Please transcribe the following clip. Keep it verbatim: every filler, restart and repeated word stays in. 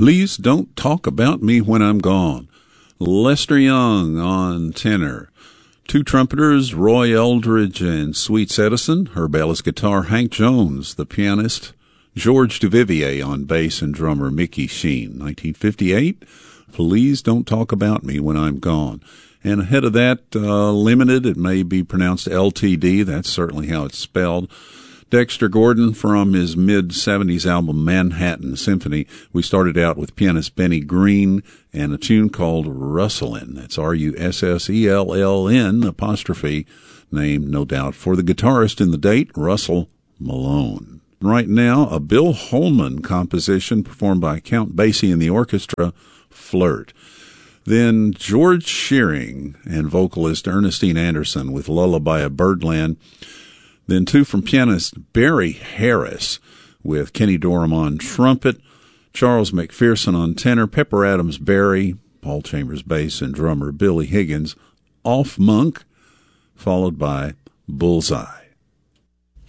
Please Don't Talk About Me When I'm Gone. Lester Young on tenor. Two trumpeters, Roy Eldridge and Sweets Edison. Herb Ellis guitar, Hank Jones, the pianist. George Duvivier on bass and drummer Mickey Sheen. nineteen fifty-eight, Please Don't Talk About Me When I'm Gone. And ahead of that, uh, Limited, it may be pronounced L T D, that's certainly how it's spelled. Dexter Gordon from his mid-seventies album Manhattan Symphony. We started out with pianist Benny Green and a tune called Russelin. That's R U S S E L L N apostrophe, named, no doubt, for the guitarist in the date, Russell Malone. Right now, a Bill Holman composition performed by Count Basie and the orchestra, Flirt. Then George Shearing and vocalist Ernestine Anderson with Lullaby of Birdland. Then two from pianist Barry Harris with Kenny Dorham on trumpet, Charles McPherson on tenor, Pepper Adams Barry, Paul Chambers bass, and drummer Billy Higgins, Off Monk, followed by Bullseye.